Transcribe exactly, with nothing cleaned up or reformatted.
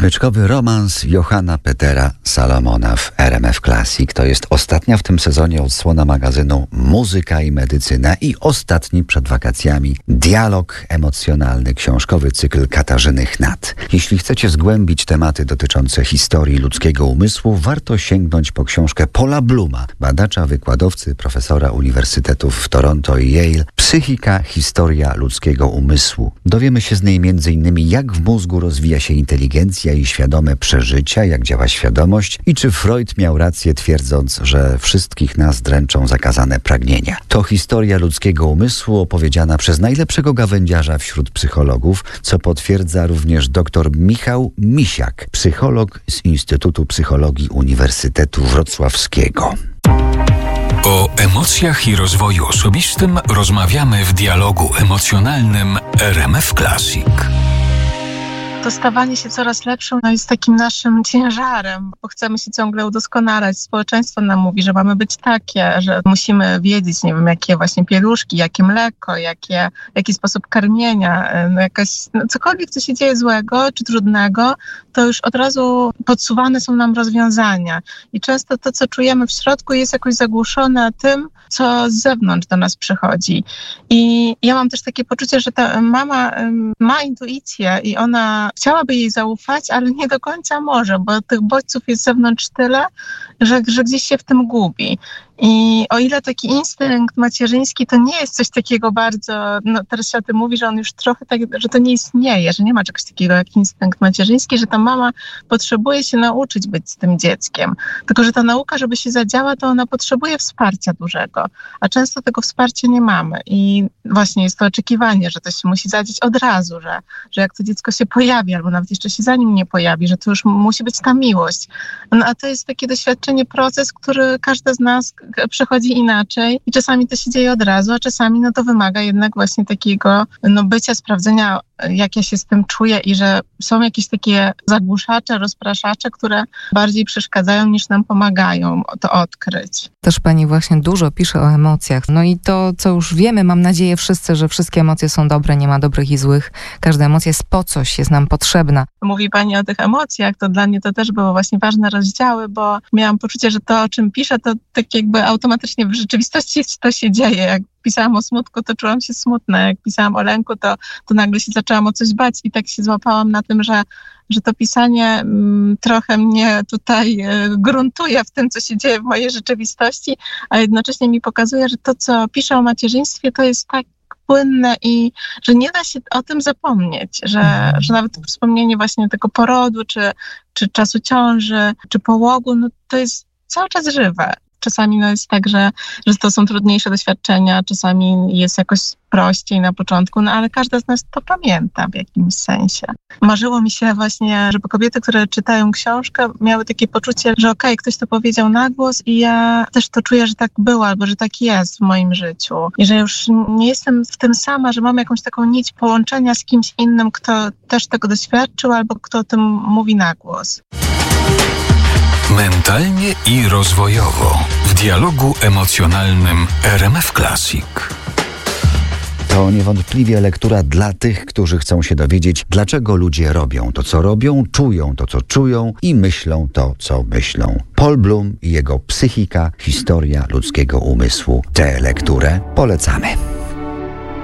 Smyczkowy romans Johanna Petera Salomona w R M F Classic. To jest ostatnia w tym sezonie odsłona magazynu Muzyka i Medycyna i ostatni przed wakacjami dialog emocjonalny, książkowy cykl Katarzyny Chnat. Jeśli chcecie zgłębić tematy dotyczące historii ludzkiego umysłu, warto sięgnąć po książkę Paula Blooma, badacza, wykładowcy, profesora uniwersytetów w Toronto i Yale. Psychika, historia ludzkiego umysłu. Dowiemy się z niej między innymi, jak w mózgu rozwija się inteligencja i świadome przeżycia, jak działa świadomość i czy Freud miał rację, twierdząc, że wszystkich nas dręczą zakazane pragnienia. To historia ludzkiego umysłu opowiedziana przez najlepszego gawędziarza wśród psychologów, co potwierdza również dr Michał Misiak, psycholog z Instytutu Psychologii Uniwersytetu Wrocławskiego. O emocjach i rozwoju osobistym rozmawiamy w dialogu emocjonalnym R M F Classic. To stawanie się coraz lepszym no jest takim naszym ciężarem, bo chcemy się ciągle udoskonalać. Społeczeństwo nam mówi, że mamy być takie, że musimy wiedzieć, nie wiem, jakie właśnie pieluszki, jakie mleko, jakie, jaki sposób karmienia, no jakaś, no cokolwiek, co się dzieje złego czy trudnego, to już od razu podsuwane są nam rozwiązania. I często to, co czujemy w środku, jest jakoś zagłuszone tym, co z zewnątrz do nas przychodzi. I ja mam też takie poczucie, że ta mama ma intuicję i ona chciałaby jej zaufać, ale nie do końca może, bo tych bodźców jest z zewnątrz tyle, że, że gdzieś się w tym gubi. I o ile taki instynkt macierzyński to nie jest coś takiego bardzo, no teraz się o tym mówi, że on już trochę tak, że to nie istnieje, że nie ma czegoś takiego jak instynkt macierzyński, że ta mama potrzebuje się nauczyć być z tym dzieckiem. Tylko że ta nauka, żeby się zadziała, to ona potrzebuje wsparcia dużego, a często tego wsparcia nie mamy. I właśnie jest to oczekiwanie, że to się musi zadziać od razu, że, że jak to dziecko się pojawi, albo nawet jeszcze się zanim nie pojawi, że to już musi być ta miłość. No a to jest takie doświadczenie, proces, który każdy z nas przechodzi inaczej i czasami to się dzieje od razu, a czasami no to wymaga jednak właśnie takiego no bycia, sprawdzenia, jak ja się z tym czuję i że są jakieś takie zagłuszacze, rozpraszacze, które bardziej przeszkadzają niż nam pomagają to odkryć. Też pani właśnie dużo pisze o emocjach. No i to, co już wiemy, mam nadzieję wszyscy, że wszystkie emocje są dobre, nie ma dobrych i złych. Każda emocja jest po coś, jest nam potrzebna. Mówi pani o tych emocjach, to dla mnie to też były właśnie ważne rozdziały, bo miałam poczucie, że to, o czym piszę, to tak jakby automatycznie w rzeczywistości to się dzieje. Jak pisałam o smutku, to czułam się smutna. Jak pisałam o lęku, to, to nagle się zaczęłam o coś bać i tak się złapałam na tym, że że to pisanie m, trochę mnie tutaj e, gruntuje w tym, co się dzieje w mojej rzeczywistości, a jednocześnie mi pokazuje, że to, co piszę o macierzyństwie, to jest tak płynne i że nie da się o tym zapomnieć, że, że nawet wspomnienie właśnie tego porodu, czy, czy czasu ciąży, czy połogu, no to jest cały czas żywe. Czasami no jest tak, że, że to są trudniejsze doświadczenia, czasami jest jakoś prościej na początku, no ale każda z nas to pamięta w jakimś sensie. Marzyło mi się właśnie, żeby kobiety, które czytają książkę, miały takie poczucie, że okej, okay, ktoś to powiedział na głos i ja też to czuję, że tak było, albo że tak jest w moim życiu. I że już nie jestem w tym sama, że mam jakąś taką nić połączenia z kimś innym, kto też tego doświadczył, albo kto o tym mówi na głos. Mentalnie i rozwojowo w dialogu emocjonalnym R M F Classic. To niewątpliwie lektura dla tych, którzy chcą się dowiedzieć, dlaczego ludzie robią to, co robią, czują to, co czują i myślą to, co myślą. Paul Bloom i jego Psychika, historia ludzkiego umysłu. Tę lekturę polecamy.